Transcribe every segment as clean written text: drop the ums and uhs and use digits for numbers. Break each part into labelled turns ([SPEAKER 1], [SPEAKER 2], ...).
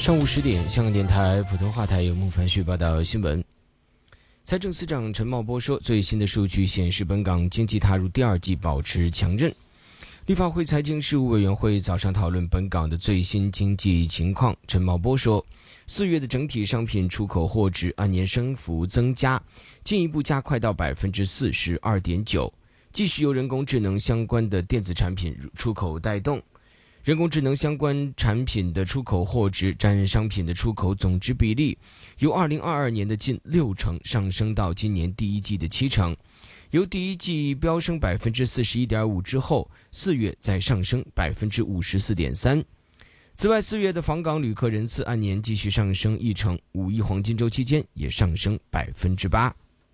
[SPEAKER 1] 上午10点，香港电台普通话台由孟凡旭报道新闻。财政司长陈茂波说，最新的数据显示，本港经济踏入第二季保持强韧。立法会财经事务委员会早上讨论本港的最新经济情况。陈茂波说，4月的整体商品出口货值按年升幅增加，进一步加快到 42.9%， 继续由人工智能相关的电子产品出口带动。人工智能相关产品的出口货值占商品的出口总值比例，由2022年的近60%上升到今年第一季的70%，由第一季飙升 41.5% 之后，4月再上升 54.3%。此外，4月的访港旅客人次按年继续上升1%，五一黄金周期间也上升 8%。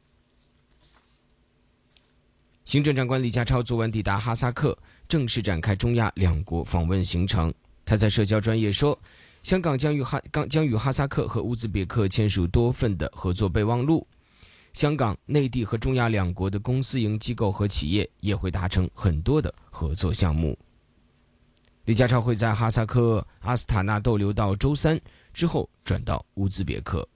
[SPEAKER 1] 行政长官李家超昨晚抵达哈萨克，正式展开中亚两国访问行程。他在社交专页说，香港将与哈萨克和乌兹别克签署多份的合作备忘录。香港、内地和中亚两国的公私营机构和企业也会达成很多的合作项目。李家超会在哈萨克阿斯塔纳逗留到周3，之后转到乌兹别克。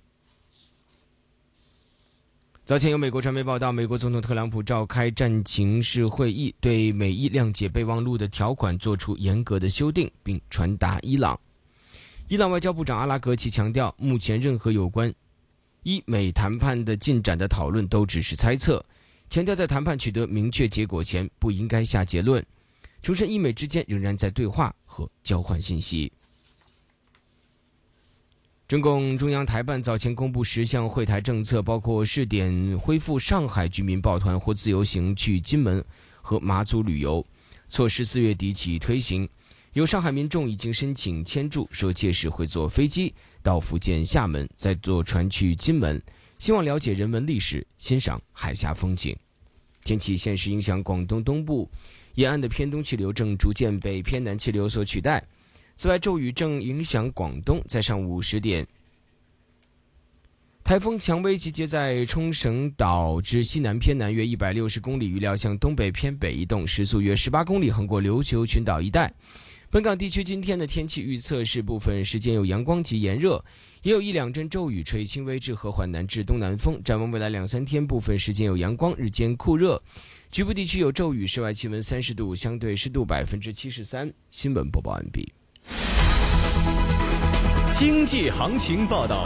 [SPEAKER 1] 早前有美国传媒报道，美国总统特朗普召开战情室会议，对美伊谅解备忘录的条款做出严格的修订，并传达伊朗。伊朗外交部长阿拉格齐强调，目前任何有关伊美谈判的进展的讨论都只是猜测，强调在谈判取得明确结果前不应该下结论，重申伊美之间仍然在对话和交换信息。中共中央台办早前公布10项惠台政策，包括试点恢复上海居民抱团或自由行去金门和马祖旅游，措施4月底起推行。有上海民众已经申请签注，说届时会坐飞机到福建厦门，再坐船去金门，希望了解人文历史，欣赏海峡风景。天气现时影响广东东部沿岸的偏东气流正逐渐被偏南气流所取代。此外，骤雨正影响广东，在上午10点，台风蔷薇集结在冲绳岛之西南偏南约160公里，预料向东北偏北移动，时速约18公里，横过琉球群岛一带。本港地区今天的天气预测是部分时间有阳光及炎热，也有1-2阵骤雨，吹轻微至和缓南至东南风。展望未来2-3天，部分时间有阳光，日间酷热，局部地区有骤雨，室外气温30度，相对湿度73%。新闻播报完毕。
[SPEAKER 2] 经济行情报道。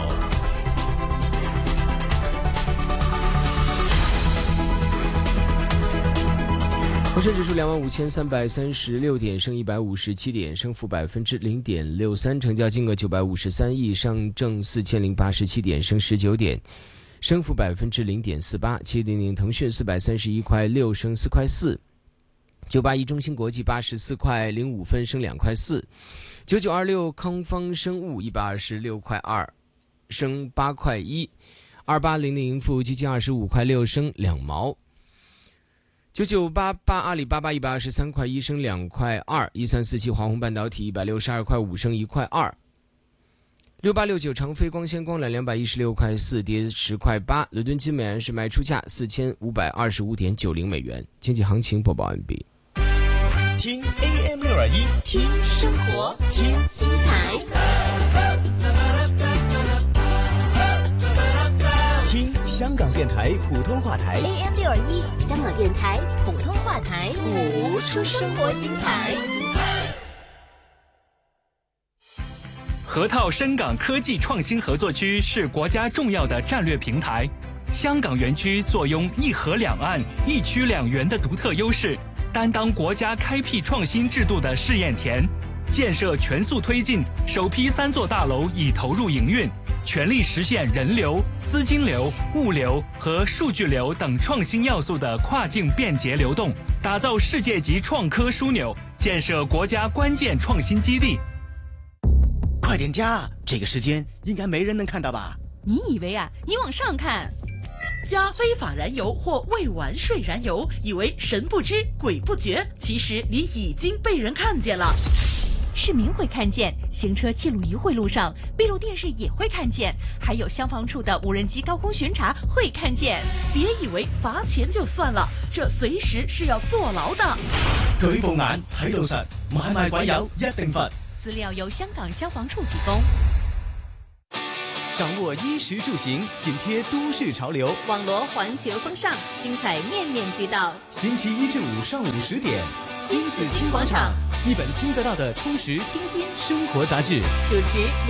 [SPEAKER 1] 恒生指数25,336点，升157点，升幅0.63%，成交金额953亿，上证4087点，升19点，升幅0.48%。700腾讯431块6，升4块4；981中芯国际84块05分，升2块4；9926康方生物126块2，升8块1；2800盈富基金25块6，升2毛；9988阿里巴巴123块1，升2块2；1347华虹半导体162块5，升1块2；6869长飞光纤光缆216块4，跌10块8；伦敦金每安士卖出价4525.90美元。经济行情播报完毕。
[SPEAKER 2] 听 AM621，
[SPEAKER 3] 听生活，听精彩，
[SPEAKER 2] 听香港电台普通话台
[SPEAKER 3] AM621，香港电台普通话台，
[SPEAKER 2] 谱出生活精彩。
[SPEAKER 4] 河套深港科技创新合作区是国家重要的战略平台，香港园区坐拥一河两岸、一区两园的独特优势，担当国家开辟创新制度的试验田，建设全速推进，首批3座大楼已投入营运，全力实现人流、资金流、物流和数据流等创新要素的跨境便捷流动，打造世界级创科枢纽，建设国家关键创新基地。
[SPEAKER 2] 快点加，这个时间应该没人能看到吧？
[SPEAKER 5] 你以为啊？你往上看，
[SPEAKER 6] 加非法燃油或未完税燃油，以为神不知鬼不觉，其实你已经被人看见了。
[SPEAKER 5] 市民会看见，行车记录仪会录上，闭路电视也会看见，还有消防处的无人机高空巡查会看见。
[SPEAKER 6] 别以为罚錢就算了，這隨時是要坐牢的。
[SPEAKER 2] 舉報眼睇到實，買賣鬼友一定罰。
[SPEAKER 5] 資料由香港消防處提供。
[SPEAKER 2] 掌握衣食住行，紧贴都市潮流，
[SPEAKER 3] 网罗环球风尚，精彩面面俱到。
[SPEAKER 2] 星期一至五上午10点，
[SPEAKER 3] 新紫金广场，
[SPEAKER 2] 一本听得到的充实
[SPEAKER 3] 清新
[SPEAKER 2] 生活杂志。
[SPEAKER 3] 主持